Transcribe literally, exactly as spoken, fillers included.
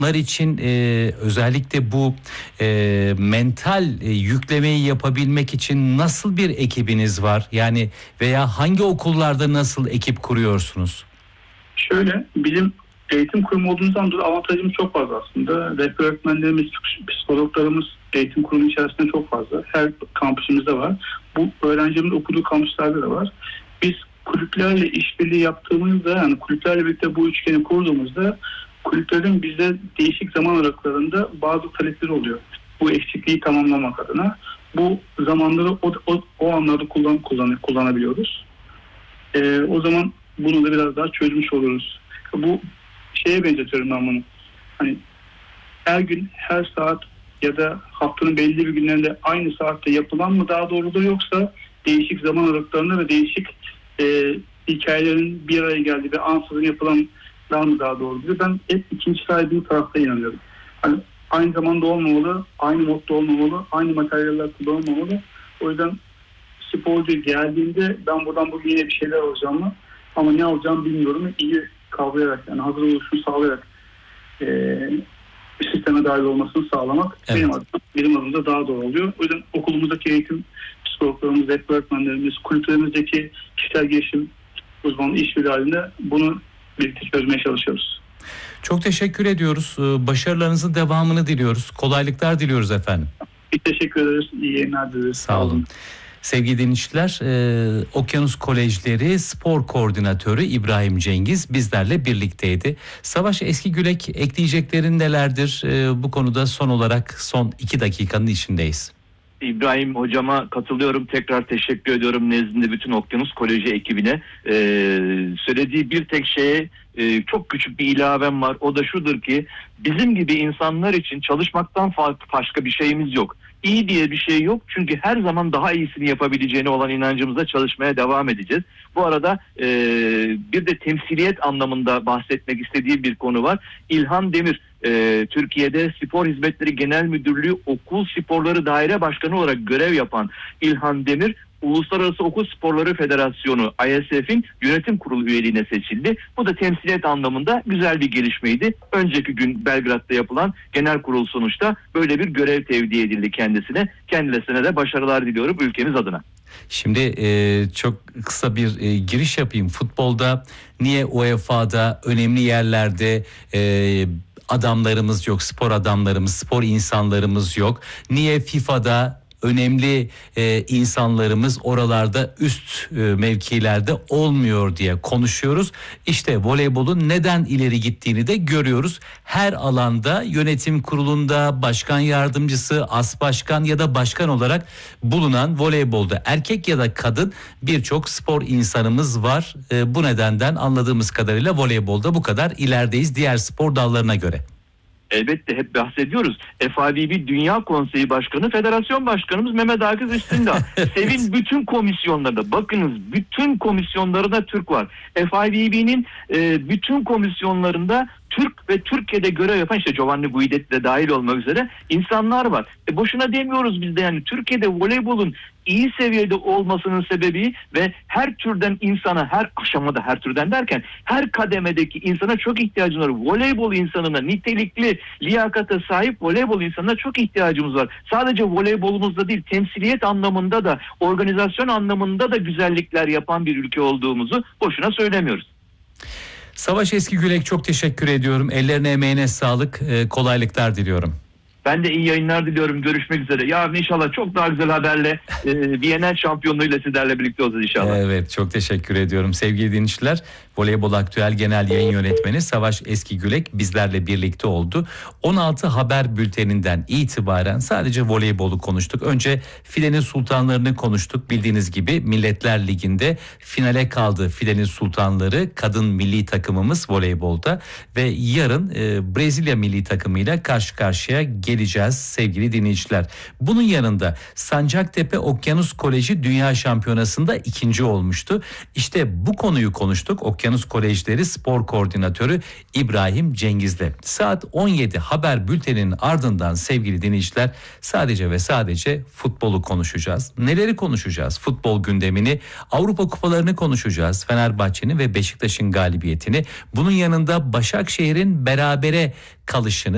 için e, özellikle bu e, mental e, yüklemeyi yapabilmek için nasıl bir ekibiniz var? Yani veya hangi okullarda nasıl ekip kuruyorsunuz? Şöyle, bizim eğitim kurumu olduğumuzdan dolayı avantajımız çok fazla aslında. Rehber öğretmenlerimiz, psikologlarımız eğitim kurumu içerisinde çok fazla. Her kampüsümüzde var. Bu öğrencilerin okuduğu kampüslerde de var. Biz kulüplerle işbirliği yaptığımızda, yani kulüplerle birlikte bu üçgeni kurduğumuzda kulüplerin bize değişik zaman aralıklarında bazı talepleri oluyor. Bu eksikliği tamamlamak adına. Bu zamanları o, o, o anlarda kullan, kullan, kullanabiliyoruz. Ee, o zaman bunu da biraz daha çözmüş oluruz. Bu şeye benzetiyorum ben bunu. Hani her gün, her saat ya da haftanın belli bir günlerinde aynı saatte yapılan mı daha doğrudur, yoksa değişik zaman aralıklarında ve değişik e, hikayelerin bir araya geldiği ve ansızın yapılan mı daha doğrudur? Ben hep ikinci saydığım tarafta inanıyorum. Hani aynı zamanda olmamalı, aynı modda olmamalı, aynı materyaller kullanılmamalı. O yüzden sporcu geldiğinde ben buradan bugün yine bir şeyler alacağım ama ne alacağımı bilmiyorum. İyi kavrayarak, yani hazır oluşunu sağlayarak e, sisteme dahil olmasını sağlamak evet. benim adıma, benim adımda daha doğru oluyor. O yüzden okulumuzdaki eğitim psikologlarımız, rehber öğretmenlerimiz, kulüplerimizdeki kişisel gelişim uzmanı işbirliği halinde bunu birlikte çözmeye çalışıyoruz. Çok teşekkür ediyoruz. Başarılarınızın devamını diliyoruz. Kolaylıklar diliyoruz efendim. Bir teşekkür ederiz. İyi yayınlar dileriz. Sağ olun. Sevgili dinleyiciler, e, Okyanus Kolejleri Spor Koordinatörü İbrahim Cengiz bizlerle birlikteydi. Savaş Eskigülek, ekleyeceklerin nelerdir? E, bu konuda son olarak son iki dakikanın içindeyiz. İbrahim hocama katılıyorum. Tekrar teşekkür ediyorum nezdinde bütün Okyanus Koleji ekibine. Ee, söylediği bir tek şeye e, çok küçük bir ilavem var. O da şudur ki bizim gibi insanlar için çalışmaktan farklı başka bir şeyimiz yok. İyi diye bir şey yok. Çünkü her zaman daha iyisini yapabileceğine olan inancımızla çalışmaya devam edeceğiz. Bu arada e, bir de temsiliyet anlamında bahsetmek istediğim bir konu var. İlhan Demir, e, Türkiye'de Spor Hizmetleri Genel Müdürlüğü Okul Sporları Daire Başkanı olarak görev yapan İlhan Demir, Uluslararası Okul Sporları Federasyonu I S F'in yönetim kurulu üyeliğine seçildi. Bu da temsiliyet anlamında güzel bir gelişmeydi. Önceki gün Belgrad'da yapılan genel kurul sonuçta böyle bir görev tevdi edildi kendisine. Kendisine de başarılar diliyorum ülkemiz adına. Şimdi e, çok kısa bir e, giriş yapayım. Futbolda niye U E F A'da önemli yerlerde e, adamlarımız yok, spor adamlarımız, spor insanlarımız yok? Niye FIFA'da önemli e, insanlarımız oralarda üst e, mevkilerde olmuyor diye konuşuyoruz. İşte voleybolun neden ileri gittiğini de görüyoruz. Her alanda yönetim kurulunda başkan yardımcısı, as başkan ya da başkan olarak bulunan voleybolda erkek ya da kadın birçok spor insanımız var. E, bu nedenden anladığımız kadarıyla voleybolda bu kadar ilerideyiz diğer spor dallarına göre. Elbette hep bahsediyoruz. F I V B Dünya Konseyi Başkanı, Federasyon Başkanımız Mehmet Akif Üstündağ. Sevin bütün komisyonlarda, bakınız bütün komisyonlarında Türk var. F I V B'nin e, bütün komisyonlarında Türk ve Türkiye'de görev yapan, işte Giovanni Guidetti de dahil olmak üzere insanlar var. E boşuna demiyoruz biz de, yani Türkiye'de voleybolun iyi seviyede olmasının sebebi ve her türden insana, her aşamada, her türden derken her kademedeki insana çok ihtiyacımız var. Voleybol insanına, nitelikli liyakata sahip voleybol insanına çok ihtiyacımız var. Sadece voleybolumuzda değil, temsiliyet anlamında da, organizasyon anlamında da güzellikler yapan bir ülke olduğumuzu boşuna söylemiyoruz. Savaş Eskigülek, çok teşekkür ediyorum. Ellerine emeğine sağlık. Ee, kolaylıklar diliyorum. Ben de iyi yayınlar diliyorum. Görüşmek üzere. Yarın inşallah çok daha güzel haberle e, B N L şampiyonluğuyla sizlerle birlikte olacağız inşallah. Evet, çok teşekkür ediyorum sevgili dinleyiciler. Voleybol Aktüel Genel Yayın Yönetmeni Savaş Eskigülek bizlerle birlikte oldu. on altı haber bülteninden itibaren sadece voleybolu konuştuk. Önce Filenin Sultanlarını konuştuk. Bildiğiniz gibi Milletler Ligi'nde finale kaldı Filenin Sultanları, kadın milli takımımız voleybolda ve yarın e, Brezilya milli takımıyla karşı karşıya geleceğiz sevgili dinleyiciler. Bunun yanında Sancaktepe Okyanus Koleji Dünya Şampiyonası'nda ikinci olmuştu. İşte bu konuyu konuştuk. Okyanus Kolejleri Spor Koordinatörü İbrahim Cengiz'le. Saat on yedi haber bülteninin ardından sevgili dinleyiciler sadece ve sadece futbolu konuşacağız. Neleri konuşacağız? Futbol gündemini, Avrupa kupalarını konuşacağız. Fenerbahçe'nin ve Beşiktaş'ın galibiyetini. Bunun yanında Başakşehir'in berabere kalışını